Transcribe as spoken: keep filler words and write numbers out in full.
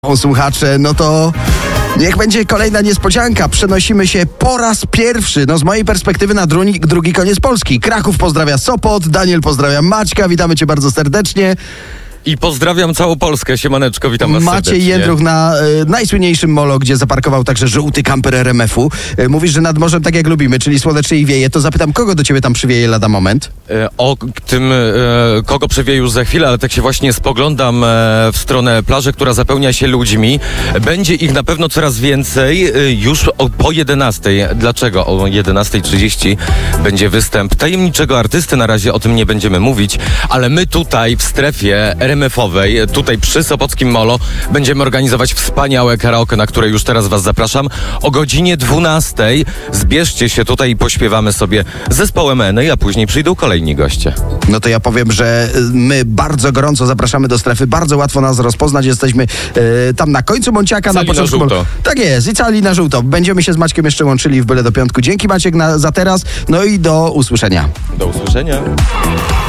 O, słuchacze, no to niech będzie kolejna niespodzianka. Przenosimy się po raz pierwszy, no z mojej perspektywy, na drugi, drugi koniec Polski. Kraków pozdrawia Sopot, Daniel pozdrawia Maćka, witamy cię bardzo serdecznie. I pozdrawiam całą Polskę, siemaneczko, witam was Maciej serdecznie. Jędruch na y, najsłynniejszym molo, gdzie zaparkował także żółty kamper R M F-u. Y, mówisz, że nad morzem tak jak lubimy, czyli słonecznie i wieje. To zapytam, kogo do ciebie tam przywieje lada moment? E, O tym, e, kogo przewieje już za chwilę, ale tak się właśnie spoglądam e, w stronę plaży, która zapełnia się ludźmi. Będzie ich na pewno coraz więcej e, już o, po jedenastej. Dlaczego? O jedenastej trzydzieści będzie występ tajemniczego artysty. Na razie o tym nie będziemy mówić, ale my tutaj w strefie R M F-owej, tutaj przy Sopockim Molo, będziemy organizować wspaniałe karaoke, na które już teraz was zapraszam. O godzinie dwunastej zbierzcie się tutaj i pośpiewamy sobie zespołem Enej, a później przyjdą kolejni goście. No to ja powiem, że y, my bardzo gorąco zapraszamy do strefy. Bardzo łatwo nas rozpoznać. Jesteśmy y, tam na końcu Monciaka, Cali na początku. na żółto. Tak jest, i cali na żółto. Będziemy się z Maćkiem jeszcze łączyli w byle do piątku. Dzięki, Maciek, na, za teraz. No i do usłyszenia. Do usłyszenia.